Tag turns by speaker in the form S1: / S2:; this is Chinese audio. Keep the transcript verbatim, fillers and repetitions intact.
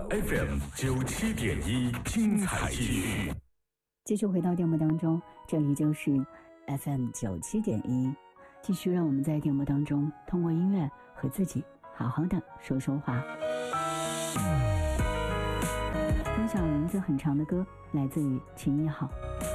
S1: F M 九七点一，精彩继续。
S2: 继续回到电波当中，这里就是 F M 九七点一，继续让我们在电波当中通过音乐和自己好好的说说话。分享名字很长的歌，来自于秦一好。